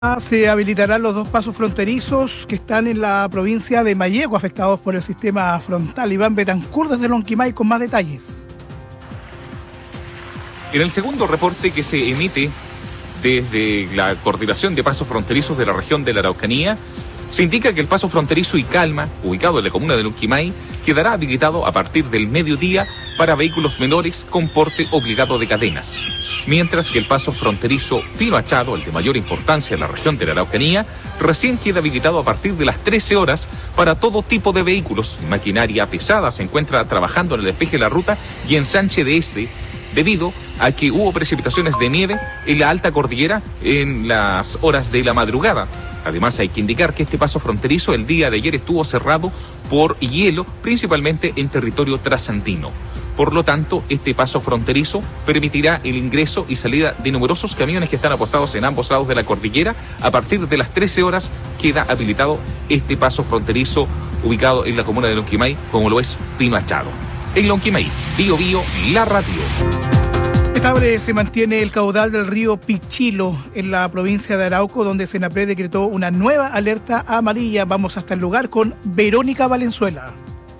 Se habilitarán los dos pasos fronterizos que están en la provincia de Malleco, afectados por el sistema frontal. Iván Betancourt desde Lonquimay con más detalles. En el segundo reporte que se emite desde la Coordinación de Pasos Fronterizos de la región de la Araucanía, se indica que el paso fronterizo Icalma, ubicado en la comuna de Lonquimay, quedará habilitado a partir del mediodía para vehículos menores con porte obligado de cadenas. Mientras que el paso fronterizo Pino Achado, el de mayor importancia en la región de la Araucanía, recién queda habilitado a partir de las 13 horas para todo tipo de vehículos. Maquinaria pesada se encuentra trabajando en el despeje de la ruta y ensanche de este, debido a que hubo precipitaciones de nieve en la alta cordillera en las horas de la madrugada. Además, hay que indicar que este paso fronterizo el día de ayer estuvo cerrado por hielo, principalmente en territorio trasandino. Por lo tanto, este paso fronterizo permitirá el ingreso y salida de numerosos camiones que están apostados en ambos lados de la cordillera. A partir de las 13 horas queda habilitado este paso fronterizo ubicado en la comuna de Lonquimay, como lo es Pino Achado. En Lonquimay, Bío Bío, la radio. Estable se mantiene el caudal del río Pichilo en la provincia de Arauco, donde Senapred decretó una nueva alerta amarilla. Vamos hasta el lugar con Verónica Valenzuela.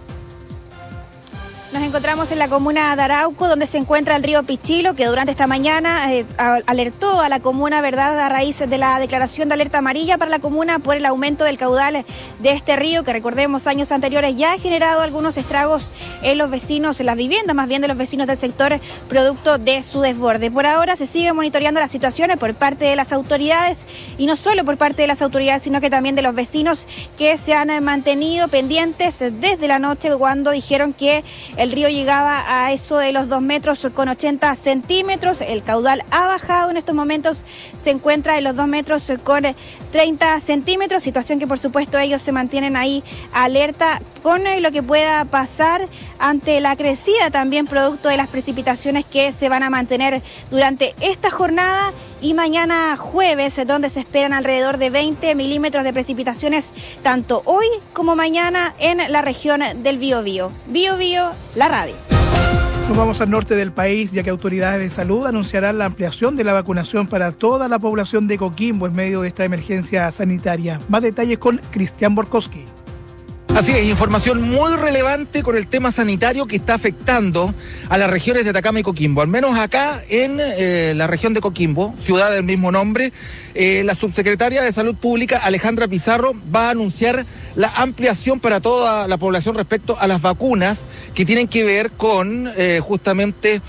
Nos encontramos en la comuna de Arauco, donde se encuentra el río Pichilo, que durante esta mañana alertó a la comuna, ¿verdad?, a raíz de la declaración de alerta amarilla para la comuna por el aumento del caudal de este río, que recordemos años anteriores ya ha generado algunos estragos en los vecinos, en las viviendas más bien de los vecinos del sector, producto de su desborde. Por ahora se sigue monitoreando las situaciones por parte de las autoridades, y no solo por parte de las autoridades, sino que también de los vecinos que se han mantenido pendientes desde la noche, cuando dijeron que el río llegaba a eso de los 2 metros con 80 centímetros. El caudal ha bajado, en estos momentos se encuentra en los 2 metros con 30 centímetros, situación que por supuesto ellos se mantienen ahí alerta con lo que pueda pasar ante la crecida también producto de las precipitaciones que se van a mantener durante esta jornada y mañana jueves, donde se esperan alrededor de 20 milímetros de precipitaciones tanto hoy como mañana en la región del Biobío. Biobío, la radio. Nos vamos al norte del país, ya que autoridades de salud anunciarán la ampliación de la vacunación para toda la población de Coquimbo en medio de esta emergencia sanitaria. Más detalles con Cristian Borkowski. Así es, información muy relevante con el tema sanitario que está afectando a las regiones de Atacama y Coquimbo. Al menos acá en la región de Coquimbo, ciudad del mismo nombre, la subsecretaria de Salud Pública, Alejandra Pizarro, va a anunciar la ampliación para toda la población respecto a las vacunas que tienen que ver con justamente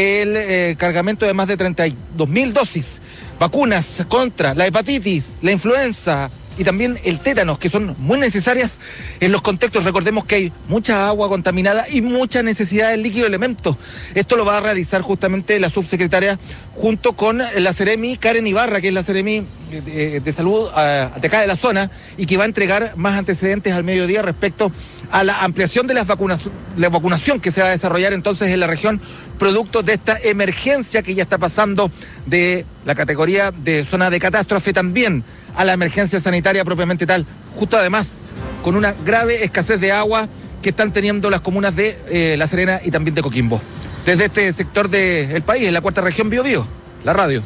el cargamento de más de 32.000 dosis. Vacunas contra la hepatitis, la influenza y también el tétanos, que son muy necesarias en los contextos. Recordemos que hay mucha agua contaminada y mucha necesidad de líquido elementos. Esto lo va a realizar justamente la subsecretaria junto con la Seremi Karen Ibarra, que es la Seremi de Salud de acá de la zona, y que va a entregar más antecedentes al mediodía respecto a la ampliación de la vacunación que se va a desarrollar entonces en la región, producto de esta emergencia que ya está pasando de la categoría de zona de catástrofe también a la emergencia sanitaria propiamente tal, justo además con una grave escasez de agua que están teniendo las comunas de La Serena y también de Coquimbo. Desde este sector del país, en la cuarta región Biobío, la radio.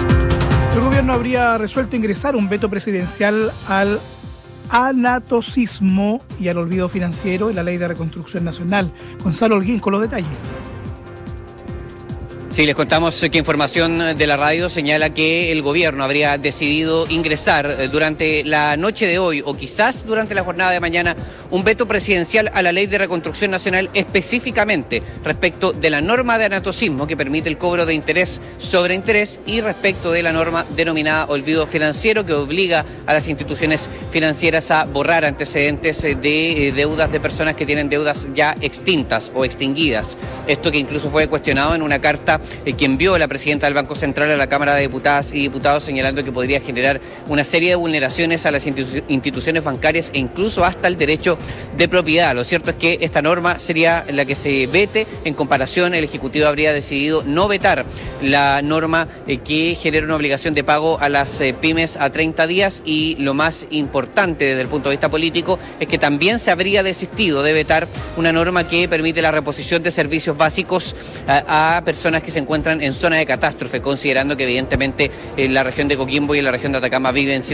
El gobierno habría resuelto ingresar un veto presidencial al anatocismo y al olvido financiero en la Ley de Reconstrucción Nacional. Gonzalo Holguín con los detalles. Sí, les contamos que información de la radio señala que el gobierno habría decidido ingresar durante la noche de hoy o quizás durante la jornada de mañana un veto presidencial a la Ley de Reconstrucción Nacional, específicamente respecto de la norma de anatocismo que permite el cobro de interés sobre interés y respecto de la norma denominada olvido financiero que obliga a las instituciones financieras a borrar antecedentes de deudas de personas que tienen deudas ya extintas o extinguidas. Esto que incluso fue cuestionado en una carta que envió la presidenta del Banco Central a la Cámara de Diputadas y Diputados, señalando que podría generar una serie de vulneraciones a las instituciones bancarias e incluso hasta el derecho de propiedad. Lo cierto es que esta norma sería la que se vete. En comparación, el Ejecutivo habría decidido no vetar la norma que genera una obligación de pago a las pymes a 30 días y lo más importante desde el punto de vista político es que también se habría desistido de vetar una norma que permite la reposición de servicios básicos a personas que se encuentran en zona de catástrofe, considerando que evidentemente en la región de Coquimbo y en la región de Atacama viven